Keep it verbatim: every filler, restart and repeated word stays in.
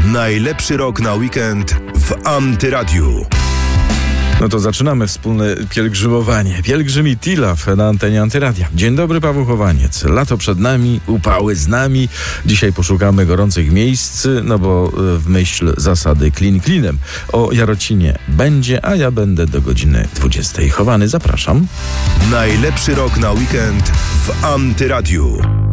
Najlepszy rok na weekend w Antyradiu. No to zaczynamy wspólne pielgrzymowanie. Pielgrzym i Tilaf na antenie Antyradia. Dzień dobry, Paweł Chowaniec. Lato przed nami, upały z nami. Dzisiaj poszukamy gorących miejsc, no bo w myśl zasady klin klinem o Jarocinie będzie, a ja będę do godziny dwudziestej chowany. Zapraszam. Najlepszy rok na weekend w Antyradiu.